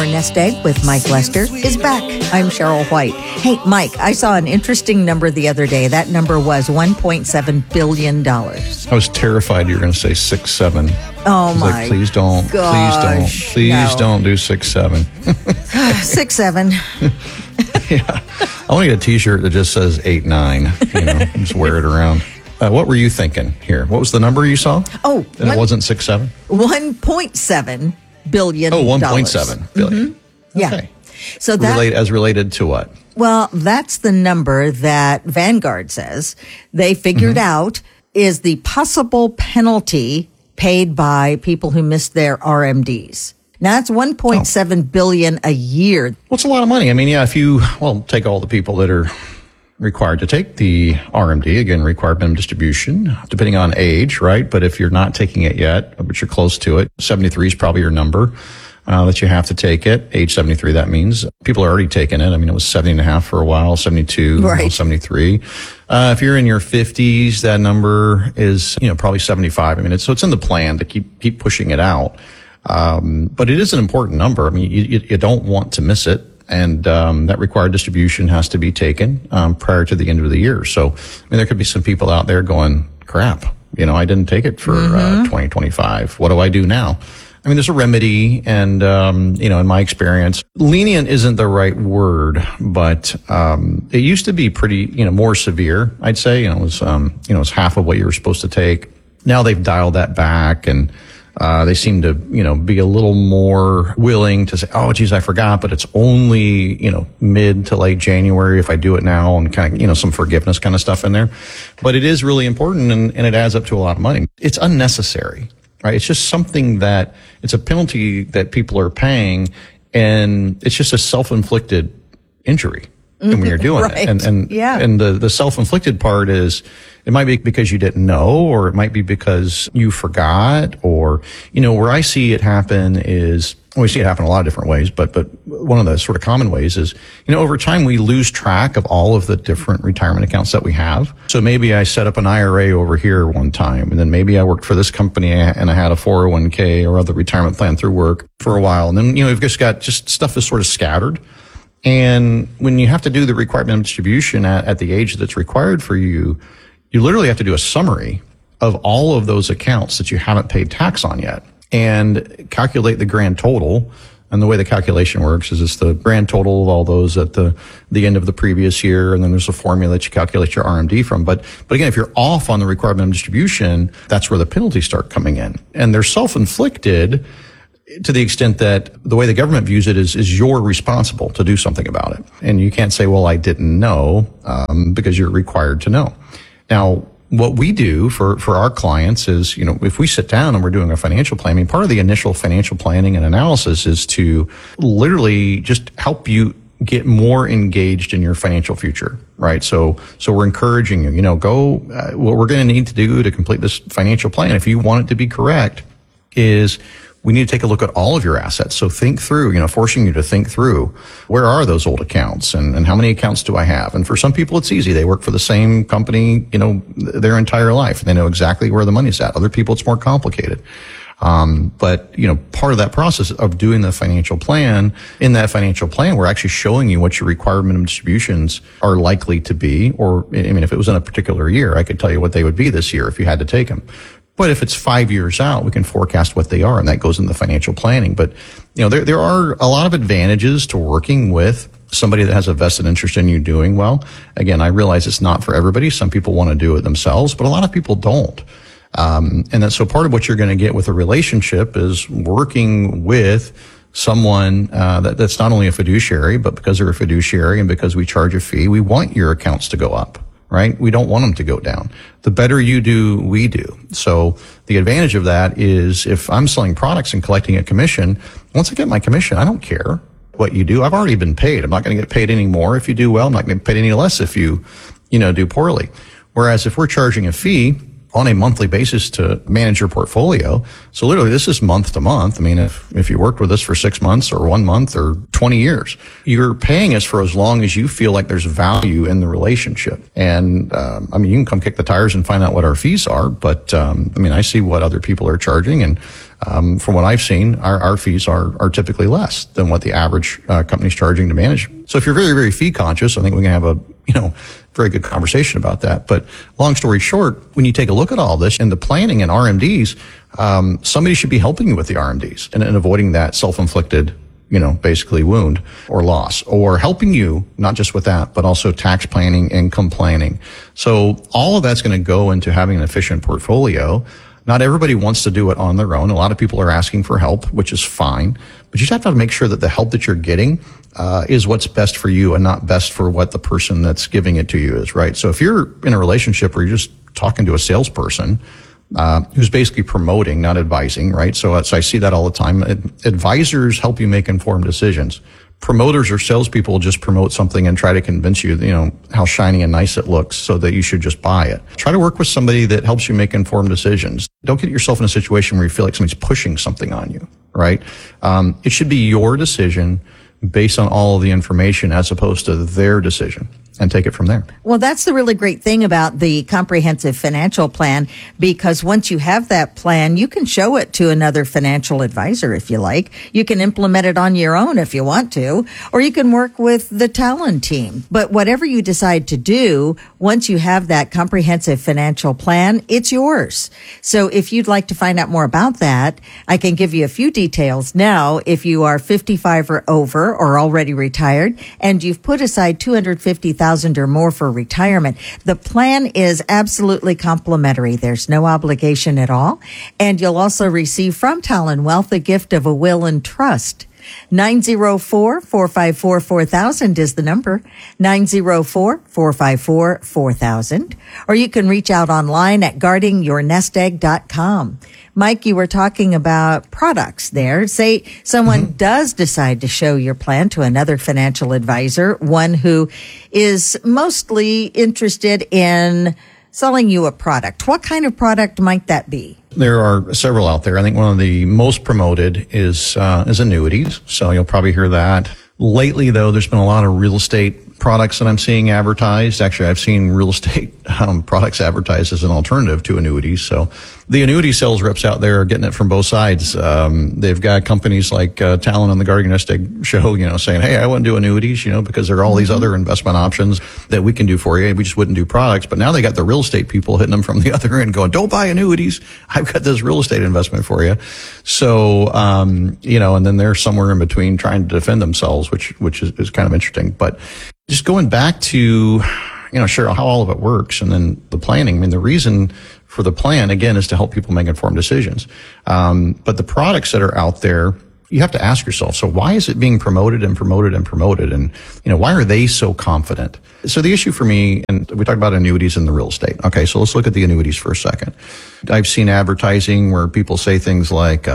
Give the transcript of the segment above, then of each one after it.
Your Nest Egg with Mike Lester is back. I'm Cheryl White. Hey, Mike, I saw an interesting number the other day. That number was $1.7 billion. I was terrified you were going to say 6'7". Oh, my like, please don't. gosh, Please don't do 6'7". 6'7". Yeah. I want to get a T-shirt that just says 8'9". Just wear it around. What were you thinking here? What was the number you saw? Oh, and it wasn't 6'7"? $1.7 billion. Oh, 1.7 billion. Mm-hmm. Yeah. Okay. So that related to what? Well, that's the number that Vanguard says they figured out is the possible penalty paid by people who missed their RMDs. Now, that's $1.7 billion a year. Well, it's a lot of money. I mean, yeah, if you, take all the people that are required to take the RMD, again, required minimum distribution, depending on age, right? But if you're not taking it yet, but you're close to it, 73 is probably your number that you have to take it. Age 73, that means people are already taking it. I mean, it was 70 and a half for a while, 72, right. 73. If you're in your 50s, that number is, probably 75. I mean, it's in the plan to keep pushing it out. But it is an important number. I mean, you don't want to miss it. And that required distribution has to be taken prior to the end of the year. So, I mean, there could be some people out there going, crap, I didn't take it for 2025. What do I do now? I mean, there's a remedy, and, in my experience, lenient isn't the right word, but it used to be pretty, more severe, I'd say. It was half of what you were supposed to take. Now they've dialed that back, and they seem to, be a little more willing to say, oh, geez, I forgot, but it's only, mid to late January if I do it now, and kind of, some forgiveness kind of stuff in there. But it is really important, and it adds up to a lot of money. It's unnecessary, right? It's just something that it's a penalty that people are paying, and it's just a self-inflicted injury when you're doing right. it. And the self-inflicted part is, it might be because you didn't know, or it might be because you forgot, or, where I see it happen is, we see it happen a lot of different ways, but one of the sort of common ways is, over time we lose track of all of the different retirement accounts that we have. So maybe I set up an IRA over here one time, and then maybe I worked for this company and I had a 401k or other retirement plan through work for a while. And then, you've just got stuff is sort of scattered. And when you have to do the required minimum distribution at the age that's required for you, you literally have to do a summary of all of those accounts that you haven't paid tax on yet and calculate the grand total. And the way the calculation works is it's the grand total of all those at the end of the previous year. And then there's a formula that you calculate your RMD from. But again, if you're off on the required minimum distribution, that's where the penalties start coming in. And they're self-inflicted to the extent that the way the government views it is you're responsible to do something about it. And you can't say, well, I didn't know, because you're required to know. Now, what we do for our clients is, if we sit down and we're doing a financial plan, I mean, part of the initial financial planning and analysis is to literally just help you get more engaged in your financial future, right? So we're encouraging you, go, what we're going to need to do to complete this financial plan, if you want it to be correct, is we need to take a look at all of your assets. So think through, forcing you to think through, where are those old accounts and how many accounts do I have? And for some people, it's easy. They work for the same company, their entire life. They know exactly where the money's at. Other people, it's more complicated. But part of that process of doing the financial plan, in that financial plan, we're actually showing you what your required minimum distributions are likely to be. Or, if it was in a particular year, I could tell you what they would be this year if you had to take them. But if it's 5 years out, we can forecast what they are, and that goes in the financial planning. But, there are a lot of advantages to working with somebody that has a vested interest in you doing well. Again, I realize it's not for everybody. Some people want to do it themselves, but a lot of people don't. And so part of what you're going to get with a relationship is working with someone that's not only a fiduciary, but because they're a fiduciary and because we charge a fee, we want your accounts to go up. Right? We don't want them to go down. The better you do, we do. So the advantage of that is if I'm selling products and collecting a commission, once I get my commission, I don't care what you do. I've already been paid. I'm not going to get paid any more if you do well. I'm not going to get paid any less if you do poorly. Whereas if we're charging a fee on a monthly basis to manage your portfolio. So literally this is month to month. I mean, if you worked with us for 6 months or 1 month or 20 years, you're paying us for as long as you feel like there's value in the relationship. And, you can come kick the tires and find out what our fees are. But, I see what other people are charging and, From what I've seen, our fees are typically less than what the average company's charging to manage. So if you're very, very fee conscious, I think we can have a very good conversation about that. But long story short, when you take a look at all this and the planning and RMDs, somebody should be helping you with the RMDs and avoiding that self-inflicted, basically wound or loss, or helping you not just with that, but also tax planning, income planning. So all of that's going to go into having an efficient portfolio. Not everybody wants to do it on their own. A lot of people are asking for help, which is fine, but you just have to make sure that the help that you're getting is what's best for you and not best for what the person that's giving it to you is, right? So if you're in a relationship where you're just talking to a salesperson who's basically promoting, not advising, right? So I see that all the time. Advisors help you make informed decisions. Promoters or salespeople just promote something and try to convince you, how shiny and nice it looks so that you should just buy it. Try to work with somebody that helps you make informed decisions. Don't get yourself in a situation where you feel like somebody's pushing something on you, right? It should be your decision based on all of the information as opposed to their decision, and take it from there. Well, that's the really great thing about the comprehensive financial plan, because once you have that plan, you can show it to another financial advisor if you like. You can implement it on your own if you want to, or you can work with the Talon team. But whatever you decide to do, once you have that comprehensive financial plan, it's yours. So if you'd like to find out more about that, I can give you a few details now. If you are 55 or over or already retired and you've put aside $250,000 or more for retirement, the plan is absolutely complimentary. There's no obligation at all. And you'll also receive from Talon Wealth a gift of a will and trust. 904-454-4000 is the number. 904-454-4000. Or you can reach out online at guardingyournestegg.com. Mike, you were talking about products there. Say someone does decide to show your plan to another financial advisor, one who is mostly interested in selling you a product. What kind of product might that be? There are several out there. I think one of the most promoted is annuities. So you'll probably hear that. Lately, though, there's been a lot of real estate products that I'm seeing advertised. Actually, I've seen real estate products advertised as an alternative to annuities. So the annuity sales reps out there are getting it from both sides. They've got companies like Talon on the Guarding Your Nest Egg show, saying, hey, I wouldn't do annuities, because there are all these other investment options that we can do for you. We just wouldn't do products. But now they got the real estate people hitting them from the other end going, don't buy annuities. I've got this real estate investment for you. So, and then they're somewhere in between trying to defend themselves, which is kind of interesting. But just going back to, Cheryl, how all of it works and then the planning. I mean, the reason for the plan, again, is to help people make informed decisions. But the products that are out there, you have to ask yourself, so why is it being promoted and promoted and promoted? And, why are they so confident? So the issue for me, and we talked about annuities and the real estate. Okay, so let's look at the annuities for a second. I've seen advertising where people say things like,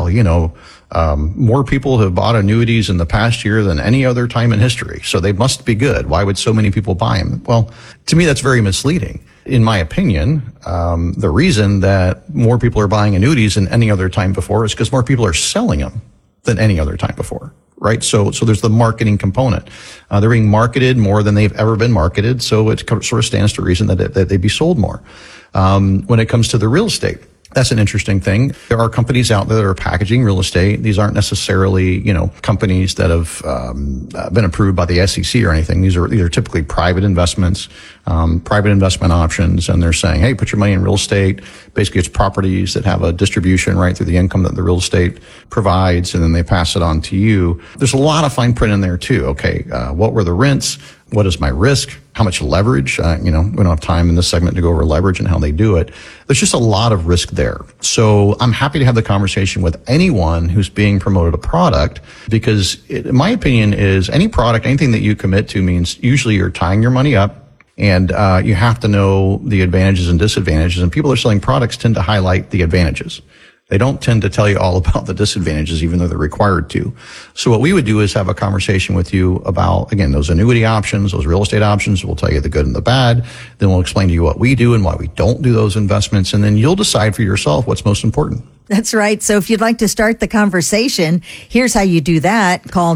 more people have bought annuities in the past year than any other time in history, so they must be good. Why would so many people buy them? Well, to me, that's very misleading. In my opinion, the reason that more people are buying annuities than any other time before is because more people are selling them than any other time before, right? So there's the marketing component. They're being marketed more than they've ever been marketed, so it sort of stands to reason that they be sold more. When it comes to the real estate, that's an interesting thing. There are companies out there that are packaging real estate. These aren't necessarily, companies that have been approved by the SEC or anything. These are typically private investments, private investment options, and they're saying, hey, put your money in real estate. Basically, it's properties that have a distribution right through the income that the real estate provides, and then they pass it on to you. There's a lot of fine print in there too. Okay, what were the rents? What is my risk? How much leverage? We don't have time in this segment to go over leverage and how they do it. There's just a lot of risk there. So I'm happy to have the conversation with anyone who's being promoted a product, because in my opinion is any product, anything that you commit to means usually you're tying your money up, and you have to know the advantages and disadvantages. And people that are selling products tend to highlight the advantages. They don't tend to tell you all about the disadvantages, even though they're required to. So what we would do is have a conversation with you about, again, those annuity options, those real estate options. We'll tell you the good and the bad. Then we'll explain to you what we do and why we don't do those investments. And then you'll decide for yourself what's most important. That's right. So if you'd like to start the conversation, here's how you do that. Call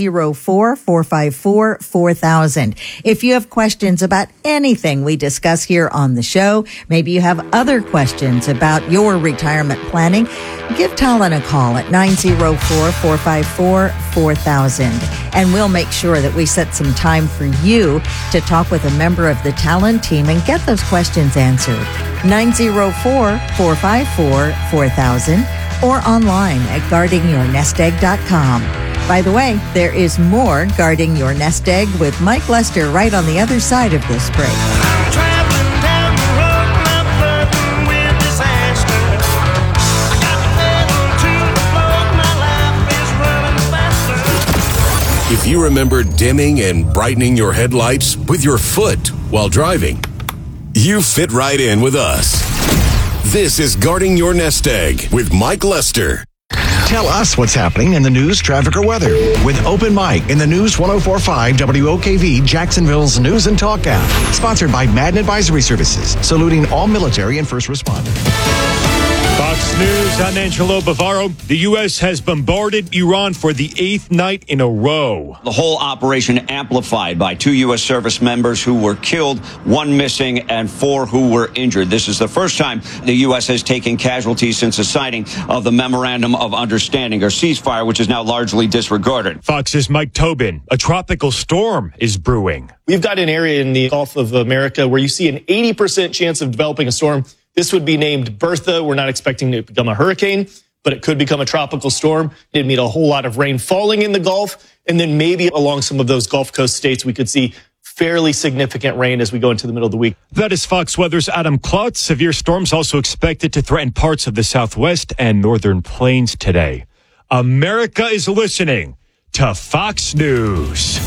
904-454-4000. If you have questions about anything we discuss here on the show, maybe you have other questions about your retirement plan, planning, give Talon a call at 904-454-4000. And we'll make sure that we set some time for you to talk with a member of the Talon team and get those questions answered. 904-454-4000 or online at guardingyournestegg.com. By the way, there is more Guarding Your Nest Egg with Mike Lester right on the other side of this break. I'm traveling down the road and I'm flirting with disaster. I got the pedal to the floor, my life is running faster. If you remember dimming and brightening your headlights with your foot while driving, you fit right in with us. This is Guarding Your Nest Egg with Mike Lester. Tell us what's happening in the news, traffic, or weather with Open Mic in the News 104.5 WOKV, Jacksonville's News and Talk app. Sponsored by Madden Advisory Services, saluting all military and first responders. Fox News, I'm Angelo Bavaro. The U.S. has bombarded Iran for the 8th night in a row. The whole operation amplified by 2 U.S. service members who were killed, 1 missing, and 4 who were injured. This is the first time the U.S. has taken casualties since the signing of the Memorandum of Understanding, or ceasefire, which is now largely disregarded. Fox's Mike Tobin. A tropical storm is brewing. We've got an area in the Gulf of America where you see an 80% chance of developing a storm. This would be named Bertha. We're not expecting it to become a hurricane, but it could become a tropical storm. It'd mean a whole lot of rain falling in the Gulf, and then maybe along some of those Gulf Coast states, we could see fairly significant rain as we go into the middle of the week. That is Fox Weather's Adam Klotz. Severe storms also expected to threaten parts of the Southwest and Northern Plains today. America is listening to Fox News.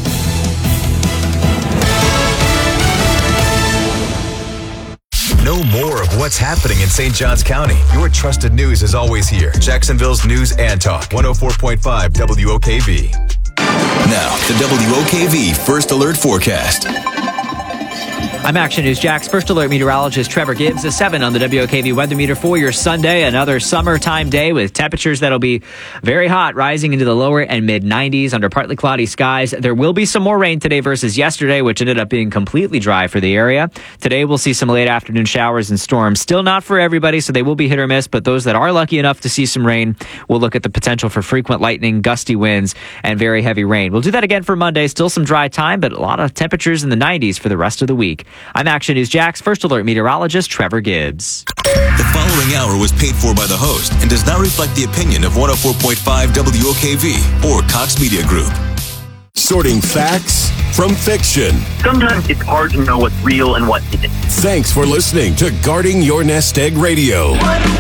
Know more of what's happening in St. Johns County. Your trusted news is always here. Jacksonville's News and Talk, 104.5 WOKV. Now, the WOKV First Alert Forecast. I'm Action News Jack's First Alert meteorologist Trevor Gibbs. A 7 on the WOKV weather meter for your Sunday. Another summertime day with temperatures that'll be very hot, rising into the lower and mid 90s under partly cloudy skies. There will be some more rain today versus yesterday, which ended up being completely dry for the area. Today we'll see some late afternoon showers and storms. Still not for everybody, so they will be hit or miss, but those that are lucky enough to see some rain will look at the potential for frequent lightning, gusty winds, and very heavy rain. We'll do that again for Monday. Still some dry time, but a lot of temperatures in the 90s for the rest of the week. I'm Action News Jack's First Alert meteorologist Trevor Gibbs. The following hour was paid for by the host and does not reflect the opinion of 104.5 WOKV or Cox Media Group. Sorting facts from fiction. Sometimes it's hard to know what's real and what isn't. Thanks for listening to Guarding Your Nest Egg Radio.